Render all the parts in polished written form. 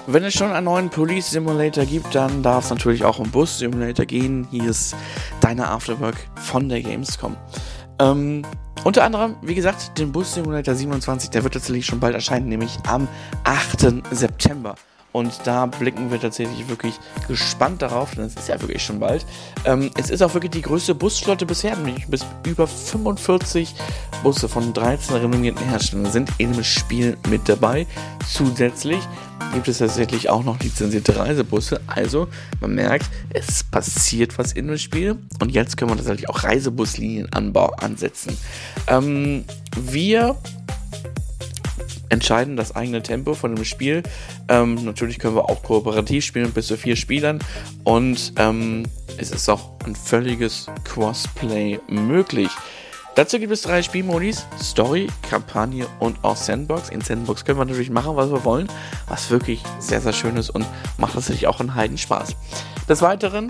Wenn es schon einen neuen Police Simulator gibt, dann darf es natürlich auch um Bus Simulator gehen. Hier ist deine Afterwork von der Gamescom. Unter anderem, wie gesagt, den Bus Simulator 27, der wird tatsächlich schon bald erscheinen, nämlich am 8. September. Und da blicken wir tatsächlich wirklich gespannt darauf, denn es ist ja wirklich schon bald. Es ist auch wirklich die größte Busflotte bisher, nämlich bis über 45 Busse von 13 renommierten Herstellern sind in dem Spiel mit dabei. Zusätzlich gibt es tatsächlich auch noch lizenzierte Reisebusse. Also, man merkt, es passiert was in dem Spiel. Und jetzt können wir tatsächlich auch Reisebuslinienanbau ansetzen. Wir entscheiden das eigene Tempo von dem Spiel. Natürlich können wir auch kooperativ spielen mit bis zu 4 Spielern. Und es ist auch ein völliges Crossplay möglich. Dazu gibt es 3 Spielmodis: Story, Kampagne und auch Sandbox. In Sandbox können wir natürlich machen, was wir wollen, was wirklich sehr, sehr schön ist und macht natürlich auch einen Heidenspaß. Des Weiteren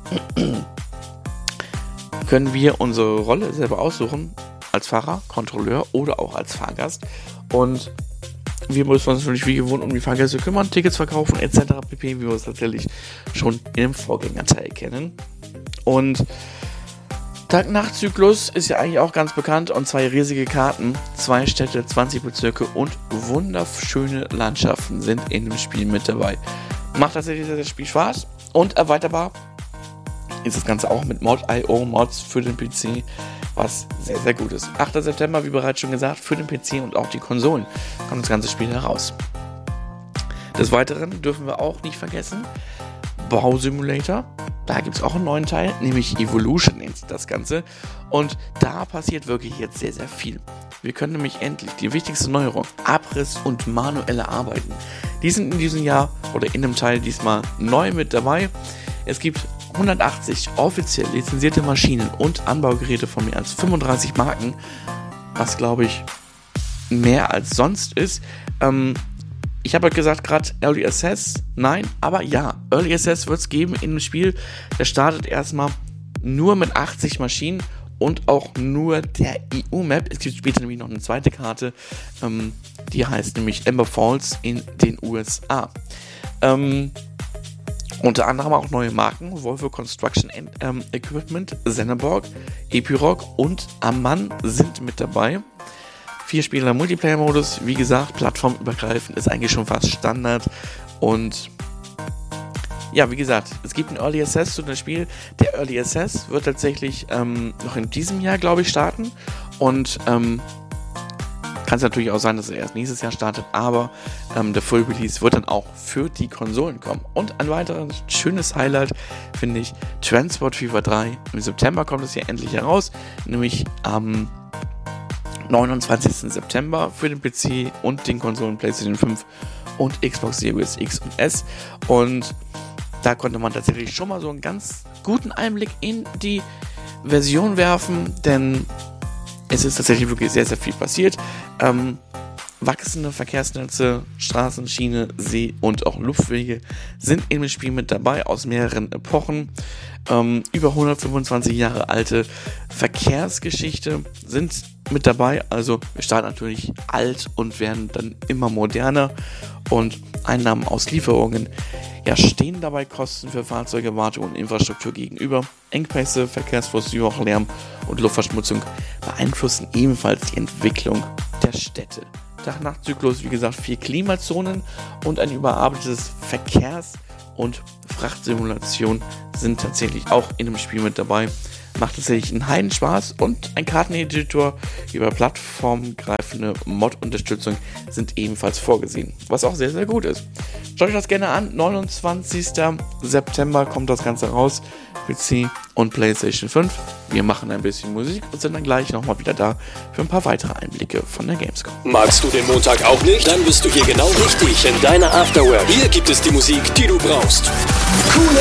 können wir unsere Rolle selber aussuchen, als Fahrer, Kontrolleur oder auch als Fahrgast. Und wir müssen uns natürlich wie gewohnt um die Fahrgäste kümmern, Tickets verkaufen etc. pp., wie wir es tatsächlich schon im Vorgängerteil kennen. Und Tag-Nacht-Zyklus ist ja eigentlich auch ganz bekannt, und 2 riesige Karten, 2 Städte, 20 Bezirke und wunderschöne Landschaften sind in dem Spiel mit dabei. Macht tatsächlich sehr, sehr viel Spaß und erweiterbar ist das Ganze auch mit Mod.io Mods für den PC, was sehr, sehr gut ist. 8. September, wie bereits schon gesagt, für den PC und auch die Konsolen kommt das ganze Spiel heraus. Des Weiteren dürfen wir auch nicht vergessen, Bausimulator. Da gibt es auch einen neuen Teil, nämlich Evolution nennt sich das Ganze. Und da passiert wirklich jetzt sehr, sehr viel. Wir können nämlich endlich die wichtigste Neuerung, Abriss und manuelle Arbeiten. Die sind in diesem Jahr oder in dem Teil diesmal neu mit dabei. Es gibt 180 offiziell lizenzierte Maschinen und Anbaugeräte von mehr als 35 Marken, was glaube ich mehr als sonst ist. Ich habe gesagt gerade Early Access, nein, aber ja, Early Access wird es geben in dem Spiel. Der startet erstmal nur mit 80 Maschinen und auch nur der EU-Map. Es gibt später nämlich noch eine zweite Karte, die heißt nämlich Ember Falls in den USA. Unter anderem auch neue Marken, Volvo Construction Equipment, Zeneborg, Epiroc und Amman sind mit dabei. 4 Spieler Multiplayer-Modus, wie gesagt, plattformübergreifend, ist eigentlich schon fast Standard. Und ja, wie gesagt, es gibt einen Early Access zu dem Spiel. Der Early Access wird tatsächlich noch in diesem Jahr, glaube ich, starten. Und kann es natürlich auch sein, dass er erst nächstes Jahr startet, aber der Full Release wird dann auch für die Konsolen kommen. Und ein weiteres schönes Highlight finde ich, Transport Fever 3. Im September kommt es ja endlich heraus, nämlich am 29. September für den PC und den Konsolen PlayStation 5 und Xbox Series X und S. Und da konnte man tatsächlich schon mal so einen ganz guten Einblick in die Version werfen, denn es ist tatsächlich wirklich sehr, sehr viel passiert. Wachsende Verkehrsnetze, Straßen, Schiene, See und auch Luftwege sind im Spiel mit dabei aus mehreren Epochen. Über 125 Jahre alte Verkehrsgeschichte sind mit dabei. Also wir starten natürlich alt und werden dann immer moderner. Und Einnahmen aus Lieferungen stehen dabei Kosten für Fahrzeuge, Wartung und Infrastruktur gegenüber. Engpässe, Verkehrsfluss, wie auch Lärm und Luftverschmutzung beeinflussen ebenfalls die Entwicklung der Städte. Tag-Nacht-Zyklus, wie gesagt, 4 Klimazonen und ein überarbeitetes Verkehrs- und Frachtsimulation sind tatsächlich auch in dem Spiel mit dabei. Macht tatsächlich einen Heidenspaß und ein Karteneditor über plattformgreifende Mod-Unterstützung sind ebenfalls vorgesehen, was auch sehr, sehr gut ist. Schaut euch das gerne an, 29. September kommt das Ganze raus, PC und PlayStation 5. Wir machen ein bisschen Musik und sind dann gleich nochmal wieder da für ein paar weitere Einblicke von der Gamescom. Magst du den Montag auch nicht? Dann bist du hier genau richtig in deiner Afterwork. Hier gibt es die Musik, die du brauchst. Coole